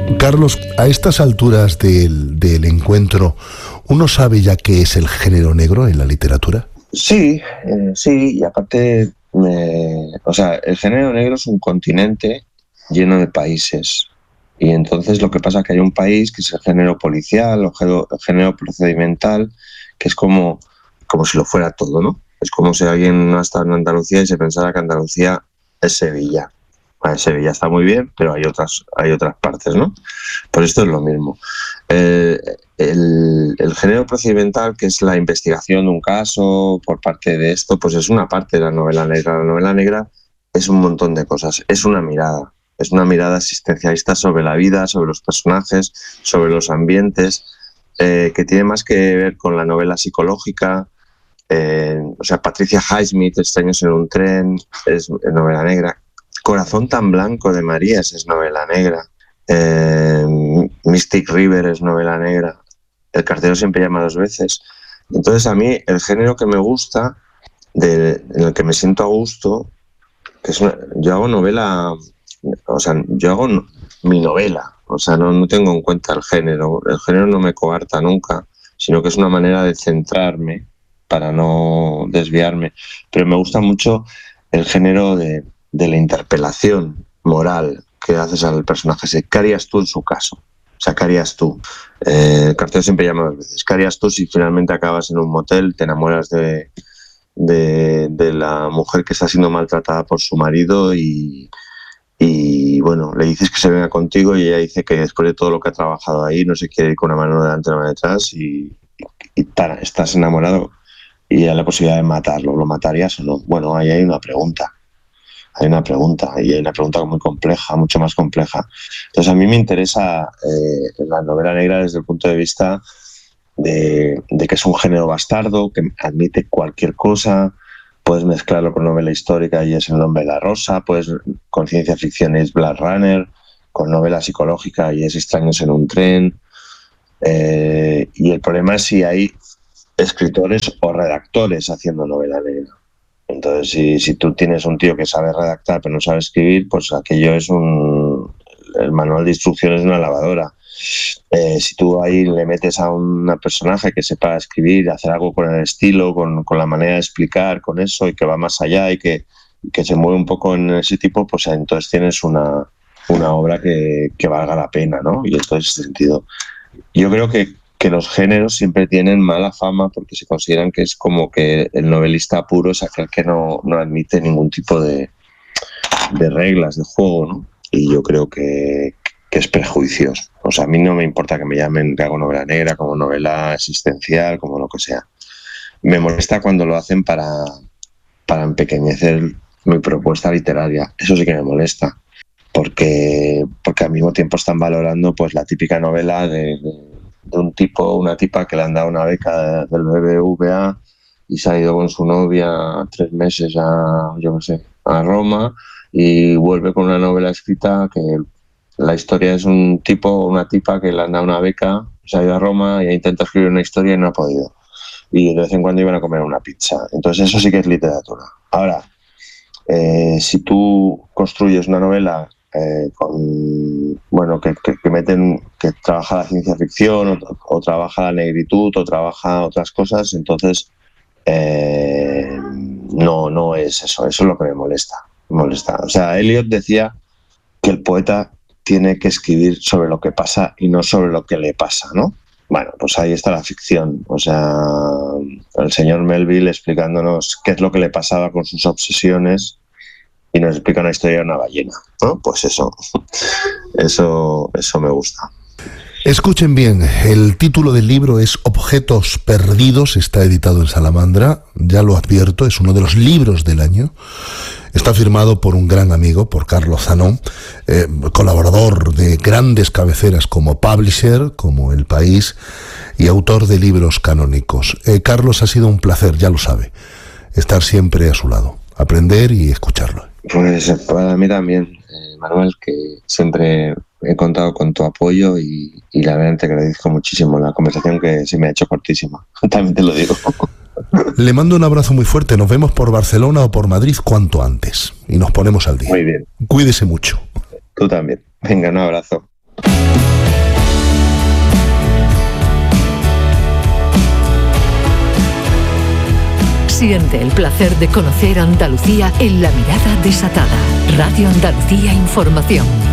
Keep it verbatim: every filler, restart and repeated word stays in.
Carlos, a estas alturas del, del encuentro, ¿uno sabe ya qué es el género negro en la literatura? Sí, eh, sí, y aparte, me, o sea, el género negro es un continente lleno de países. Y entonces lo que pasa es que hay un país que es el género policial o género, el género procedimental, que es como, como si lo fuera todo, ¿no? Es como si alguien no ha estado en Andalucía y se pensara que Andalucía es Sevilla. Vale, Sevilla está muy bien, pero hay otras, hay otras partes, ¿no? Pues esto es lo mismo. Eh, el, el género procedimental, que es la investigación de un caso por parte de esto, pues es una parte de la novela negra. La novela negra es un montón de cosas, es una mirada. Es una mirada existencialista sobre la vida, sobre los personajes, sobre los ambientes, eh, que tiene más que ver con la novela psicológica. Eh, o sea, Patricia Highsmith, Extraños en un tren, es novela negra. Corazón tan blanco de Marías es novela negra. Eh, Mystic River es novela negra. El cartero siempre llama dos veces. Entonces a mí el género que me gusta, de, en el que me siento a gusto, que es una, yo hago novela... O sea, yo hago mi novela, o sea, no, no tengo en cuenta el género. El género no me coarta nunca, sino que es una manera de centrarme para no desviarme. Pero me gusta mucho el género de, de la interpelación moral que haces al personaje. ¿Qué harías tú en su caso? O sea, ¿qué harías tú? Eh, el cartero siempre llama dos veces. ¿Qué harías tú si finalmente acabas en un motel, te enamoras de, de, de la mujer que está siendo maltratada por su marido y... Y bueno, le dices que se venga contigo y ella dice que después de todo lo que ha trabajado ahí no se quiere ir con una mano delante y una mano detrás y, y, y tar, estás enamorado y hay la posibilidad de matarlo? ¿Lo matarías o no? Bueno, ahí hay una pregunta. Hay una pregunta y hay una pregunta muy compleja, mucho más compleja. Entonces a mí me interesa eh, la novela negra desde el punto de vista de, de que es un género bastardo, que admite cualquier cosa. Puedes mezclarlo con novela histórica y es El nombre de la rosa, puedes con ciencia ficción y es Blade Runner, con novela psicológica y es Extraños en un tren. Eh, y el problema es si hay escritores o redactores haciendo novela negra. Entonces, si, si tú tienes un tío que sabe redactar pero no sabe escribir, pues aquello es un... el manual de instrucciones de una lavadora. Eh, si tú ahí le metes a un personaje que sepa escribir, hacer algo con el estilo, con, con la manera de explicar, con eso, y que va más allá y que, que se mueve un poco en ese tipo, pues entonces tienes una, una obra que, que valga la pena, ¿no? Y en todo ese sentido. Yo creo que, que los géneros siempre tienen mala fama porque se consideran que es como que el novelista puro es aquel que no, no admite ningún tipo de, de reglas de juego, ¿no? Y yo creo que, que es prejuicioso. O sea, a mí no me importa que me llamen que hago novela negra, como novela existencial, como lo que sea. Me molesta cuando lo hacen para, para empequeñecer mi propuesta literaria. Eso sí que me molesta. Porque, porque al mismo tiempo están valorando pues la típica novela de, de, de un tipo, una tipa que le han dado una beca del B B V A y se ha ido con su novia tres meses a, yo no sé, a Roma y vuelve con una novela escrita que la historia es un tipo, una tipa que le han dado una beca, se ha ido a Roma y intenta escribir una historia y no ha podido. Y de vez en cuando iban a comer una pizza. Entonces eso sí que es literatura. Ahora, eh, si tú construyes una novela eh, con, bueno, que, que, que meten, que trabaja la ciencia ficción o, o trabaja la negritud o trabaja otras cosas, entonces eh, no, no es eso. Eso es lo que me molesta. Me molesta. O sea, Eliot decía que el poeta tiene que escribir sobre lo que pasa y no sobre lo que le pasa, ¿no? Bueno, pues ahí está la ficción. O sea, el señor Melville explicándonos qué es lo que le pasaba con sus obsesiones y nos explica una historia de una ballena, ¿no? Pues eso, eso, eso me gusta. Escuchen bien, el título del libro es Objetos perdidos, está editado en Salamandra, ya lo advierto, es uno de los libros del año. Está firmado por un gran amigo, por Carlos Zanón, eh, colaborador de grandes cabeceras como Publisher, como El País, y autor de libros canónicos. Eh, Carlos, ha sido un placer, ya lo sabe, estar siempre a su lado, aprender y escucharlo. Pues para mí también, eh, Manuel, que siempre he contado con tu apoyo y, y la verdad te agradezco muchísimo la conversación, que se me ha hecho cortísima, también te lo digo. Le mando un abrazo muy fuerte, nos vemos por Barcelona o por Madrid cuanto antes y nos ponemos al día. Muy bien. Cuídese mucho. Tú también. Venga, un abrazo. Siente el placer de conocer Andalucía en La Mirada Desatada. Radio Andalucía Información.